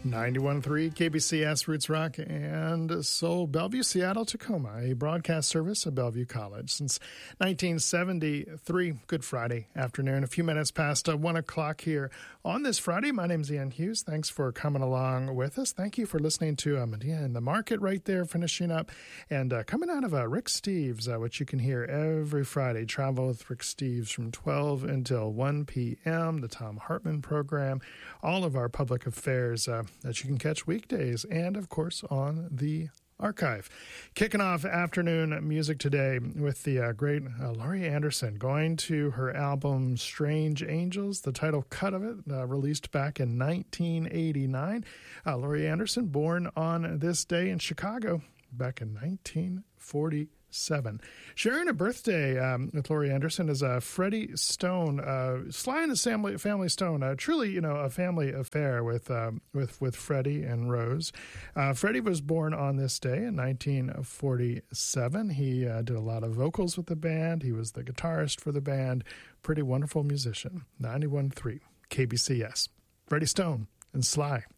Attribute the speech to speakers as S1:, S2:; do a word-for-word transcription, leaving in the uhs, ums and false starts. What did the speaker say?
S1: ninety-one point three K B C S Roots Rock and Soul, Bellevue, Seattle, Tacoma, a broadcast service of Bellevue College since nineteen seventy-three. Good Friday afternoon, a few minutes past uh, one o'clock here on this Friday. My name's Ian Hughes. Thanks for coming along with us. Thank you for listening to uh, Medea in the Market right there, finishing up. And uh, coming out of uh, Rick Steves, uh, which you can hear every Friday, Travel with Rick Steves from twelve until one p.m., the Tom Hartman program, all of our public affairs uh, that you can catch weekdays, and, of course, on the archive. Kicking off afternoon music today with the uh, great uh, Laurie Anderson, going to her album Strange Angels, the title cut of it, uh, released back in nineteen eighty-nine. Uh, Laurie Anderson, born on this day in Chicago back in nineteen forty-seven. Sharing a birthday um, with Laurie Anderson is uh, Freddie Stone, uh, Sly and the family, family Stone. Uh, truly, you know, a family affair with uh, with with Freddie and Rose. Uh, Freddie was born on this day in nineteen forty-seven. He uh, did a lot of vocals with the band. He was the guitarist for the band. Pretty wonderful musician. ninety-one point three K B C S. Freddie Stone and Sly.